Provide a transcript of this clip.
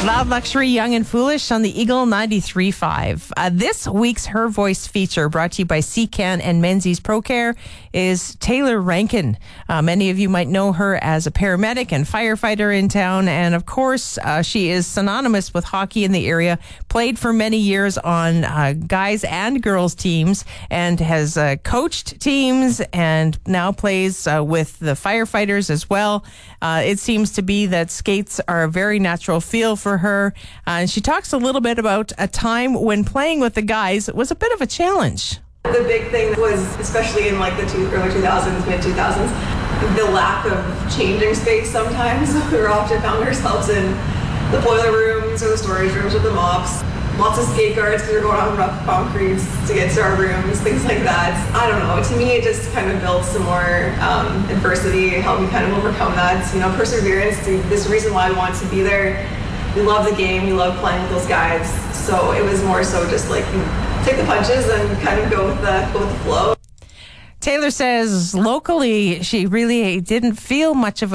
Loud Luxury, Young and Foolish on the Eagle 93.5. This week's Her Voice feature, brought to you by CCAN and Menzies ProCare, is Taylor Rankin. Many of you might know her as a paramedic and firefighter in town, and of course, she is synonymous with hockey in the area, played for many years on guys and girls teams, and has coached teams, and now plays with the firefighters as well. It seems to be that skates are a very natural feel for her. And she talks a little bit about a time when playing with the guys was a bit of a challenge. The big thing was, especially in like the early 2000s, mid 2000s, the lack of changing space sometimes. We often found ourselves in the boiler rooms or the storage rooms with the mops. Lots of skate guards because we were going on rough concretes to get to our rooms, things like that. I don't know. To me, it just kind of built some more adversity, helped me kind of overcome that. Perseverance. This reason why I want to be there. We love the game. We love playing with those guys. So it was more so just like take the punches and kind of go with the flow. Taylor says locally she really didn't feel much of